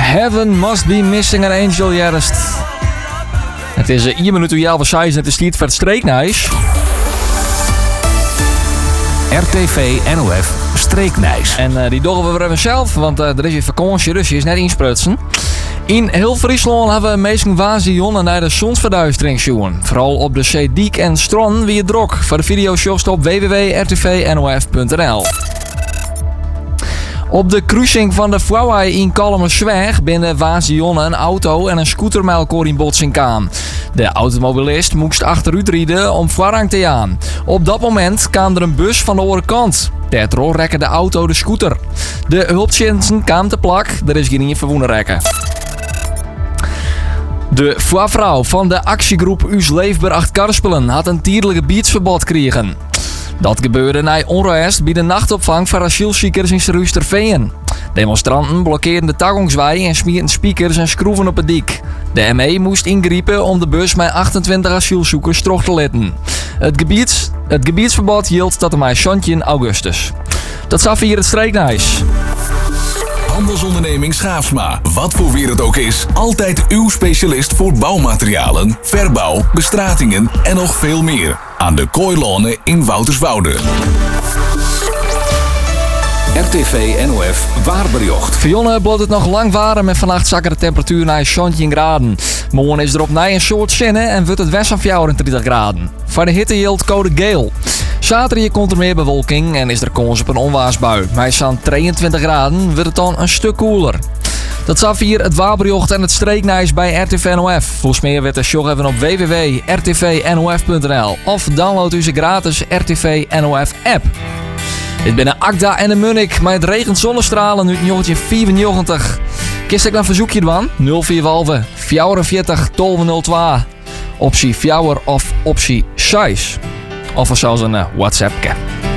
Heaven Must Be Missing an Angel juist. Het is 1 minuut en 11 en het is tijd voor het streeknijs. RTV NOF Streeknijs. En die doen we weer even zelf, want er is weer vakantie, dus je is net insprutsen. In heel Friesland hebben we meestal wazion naar de zonsverduistering zien. Vooral op de Zeediek en Stron wie het drok. Voor de videoshows op www.rtvnof.nl. Op de kruising van de Vrouwei in Kalmersweg binnen Wazion een auto en een scooter met elkaar in botsing kwam. De automobilist moest achteruit rijden om voorrang te gaan. Op dat moment kwam er een bus van de andere kant. Daardoor rekte de auto de scooter. De hulpdiensten kwamen te plak, er is geen verwoenen rekken. De vrouw van de actiegroep Us Leefbaar 8 Karspelen had een tijdelijk gebiedsverbod gekregen. Dat gebeurde na onrust bij de nachtopvang van asielziekers in Ruisterveen. Demonstranten blokkeerden de toegangsweg en smierten speakers en schroeven op het dik. De ME moest ingrijpen om de bus met 28 asielzoekers terug te letten. Het gebiedsverbod hield tot en met 17 augustus. Dat zou hier het streeknijs. Handelsonderneming Schaafsma. Wat voor weer het ook is, altijd uw specialist voor bouwmaterialen, verbouw, bestratingen en nog veel meer. Aan de Kooilonen in Wouterswoude. RTV NOF Waarbericht. Vionne blijft het nog lang warm en vannacht zakken de temperatuur naar 17 graden. Morgen is er op een soort zinnen en wordt het west van 34 graden. Voor de hitte geldt code geel. Zaterdag komt er meer bewolking en is er kans op een onweersbui. Bij zo'n 23 graden wordt het dan een stuk koeler. Dat zat hier het Waarbericht en het streeknijs bij RTV NOF. Volgens meer werd de show even op www.rtvnof.nl of download u ze gratis RTV NOF app. Dit binnen Akda en de Munnik met het regent zonnestralen uit 1994. Kist ik een verzoekje dan? 045 44 1202. Optie 4 of optie 6. Of zelfs een WhatsApp-cap.